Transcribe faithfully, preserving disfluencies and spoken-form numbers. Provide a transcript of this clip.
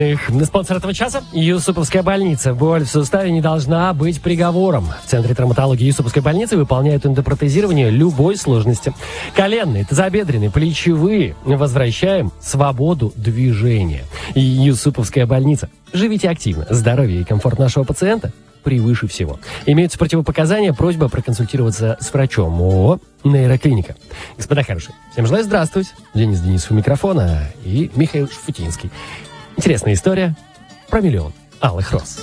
Спонсор этого часа – Юсуповская больница. Боль в суставе не должна быть приговором. В Центре травматологии Юсуповской больницы выполняют эндопротезирование любой сложности. Коленные, тазобедренные, плечевые. Возвращаем свободу движения. Юсуповская больница. Живите активно. Здоровье и комфорт нашего пациента превыше всего. Имеются противопоказания, просьба проконсультироваться с врачом. ООО «Нейроклиника». Господа хорошие, всем желаю здравствовать. Денис Денисов у микрофона и Михаил Шафутинский. Интересная история про миллион алых роз.